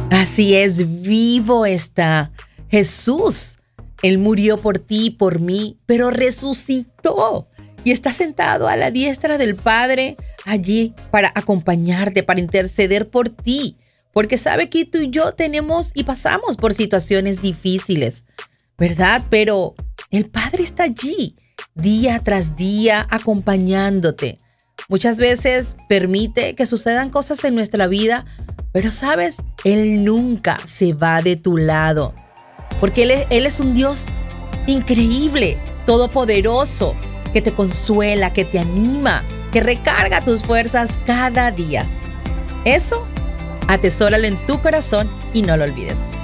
Así es, vivo está Jesús. Él murió por ti y por mí, pero resucitó y está sentado a la diestra del Padre allí para acompañarte, para interceder por ti, porque sabe que tú y yo tenemos y pasamos por situaciones difíciles, ¿verdad? Pero el Padre está allí, día tras día, acompañándote. Muchas veces permite que sucedan cosas en nuestra vida, pero sabes, Él nunca se va de tu lado, porque Él es un Dios increíble, todopoderoso, que te consuela, que te anima, que recarga tus fuerzas cada día. Eso, atesóralo en tu corazón y no lo olvides.